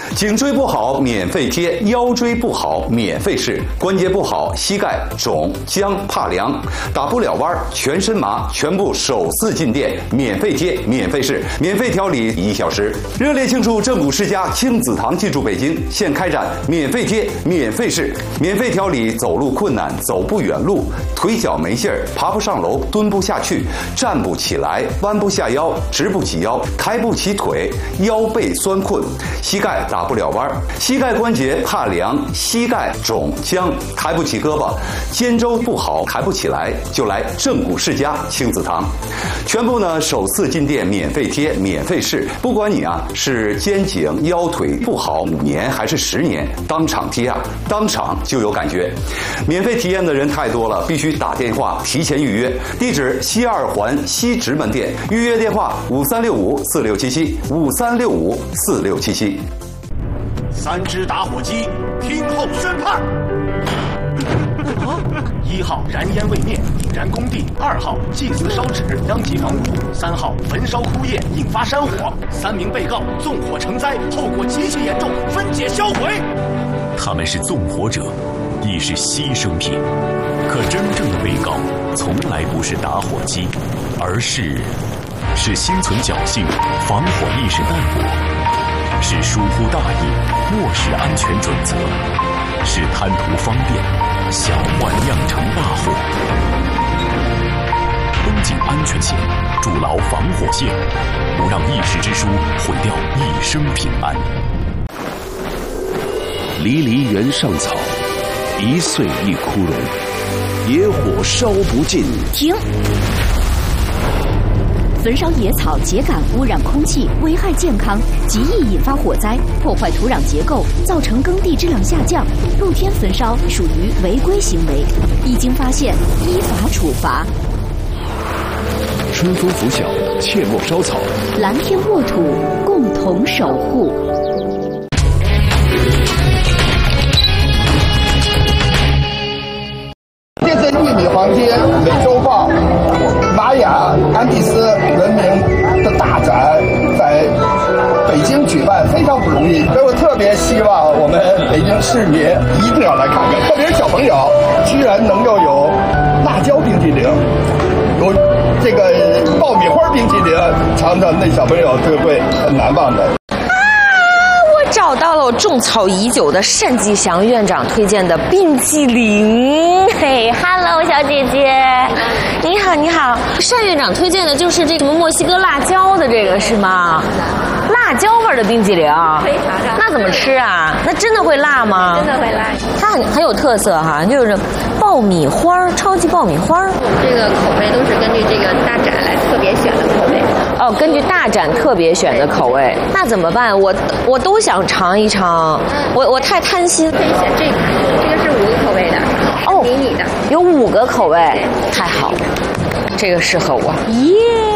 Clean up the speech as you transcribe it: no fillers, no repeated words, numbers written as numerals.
颈椎不好免费贴，腰椎不好免费试，关节不好膝盖肿僵怕凉，打不了弯全身麻，全部首次进店免费贴免费试，免费调理1小时。热烈庆祝正骨世家亲子堂进驻北京，现开展免费贴免费试，免费调理走路困难、走不远路、腿脚没劲儿、爬不上楼、蹲不下去、站不起来、弯不下腰、直不起腰、抬不起腿、腰背酸困、膝盖打不了弯、膝盖关节怕凉、膝盖肿僵、抬不起胳膊、肩周不好抬不起来，就来正骨世家亲子堂。全部呢首次进店免费贴免费试，不管你是肩颈腰腿不好5年还是10年，当场贴当场就有感觉。免费体验的人太多了，必须打电话提前预约。地址西2环西直门店，预约电话5365467753654677。 3只打火机，听候宣判。1号燃烟未灭，引燃工地；2号祭祀烧纸，殃及房屋；3号焚烧枯叶，引发山火。3名被告纵火成灾，后果极其严重，分解销毁。 他们是纵火者，亦是牺牲品。可真正的被告从来不是打火机，而是心存侥幸，防火意识淡薄，是疏忽大意，漠视安全准则，是贪图方便，小患酿成大祸。绷紧安全线，筑牢防火线，不让一时之疏毁掉一生平安。 离离原上草，一岁一枯荣，野火烧不尽。 停！焚烧野草秸秆污染空气，危害健康，极易引发火灾，破坏土壤结构，造成耕地质量下降。露天焚烧属于违规行为，一经发现依法处罚。 春风拂晓，切莫烧草。 蓝天沃土，共同守护。 这次1米黄金美洲豹、玛雅、安第斯文明的大展在北京举办，非常不容易，所以我特别希望我们北京市民一定要来看看，特别是小朋友，居然能够有辣椒冰激凌，有这个爆米花冰激凌，尝尝那小朋友就会很难忘的。 找到了我种草已久的单霁翔院长推荐的冰激凌。嘿 ，Hello， 小姐姐，你好，你好。单院长推荐的就是这个什么墨西哥辣椒的这个是吗？辣椒味的冰激凌， 可以尝尝。 那怎么吃啊？那真的会辣吗？ 真的会辣。 它很有特色哈，就是爆米花，超级爆米花。 我们这个口味都是根据这个大展来特别选的口味。 哦，根据大展特别选的口味，那怎么办？我都想尝一尝，我太贪心。 可以选这款，这个是5个口味的， 哦， 迷你的， 有5个口味，太好了，这个适合我。耶。